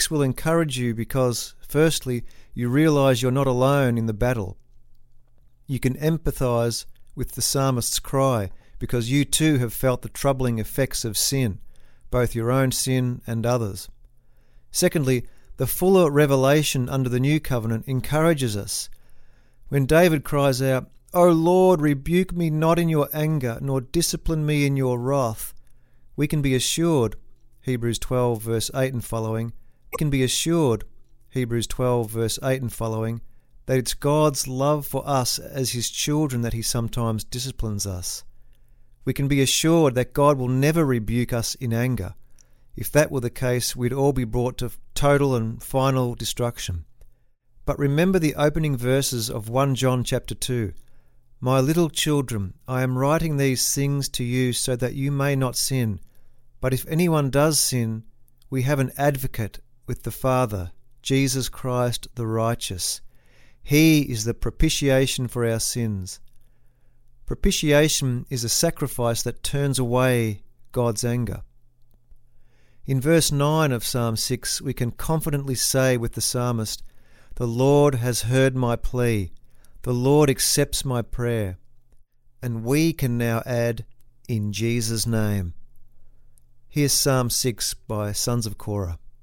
6 will encourage you because, firstly, you realise you're not alone in the battle. You can empathise with the psalmist's cry because you too have felt the troubling effects of sin, both your own sin and others. Secondly, the fuller revelation under the new covenant encourages us. When David cries out, "O Lord, rebuke me not in your anger, nor discipline me in your wrath," we can be assured, Hebrews 12 verse 8 and following, Hebrews 12 verse 8 and following, that it's God's love for us as his children that he sometimes disciplines us. We can be assured that God will never rebuke us in anger. If that were the case, we'd all be brought to total and final destruction. But remember the opening verses of 1 John chapter 2. "My little children, I am writing these things to you so that you may not sin. But if anyone does sin, we have an advocate with the Father, Jesus Christ the righteous. He is the propitiation for our sins." Propitiation is a sacrifice that turns away God's anger. In verse 9 of Psalm 6, we can confidently say with the psalmist, "The Lord has heard my plea. The Lord accepts my prayer." And we can now add, "in Jesus' name." Here's Psalm 6 by Sons of Korah.